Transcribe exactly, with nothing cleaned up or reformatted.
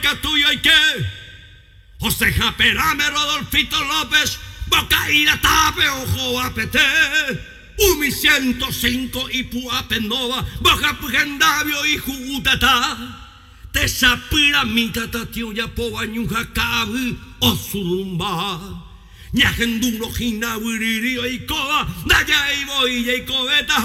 Marica tuyo y qué. José Japerame, Rodolfito López, Bocaíra Tape, Ojo Apete, Umi ciento cinco y Puapenova, Boca Pugendavio y Jugutata. Tesapira mitata tiuya pobañuja cabi osurumba. Ñagenduro hina wiririo y coba, daya y boy y cobeta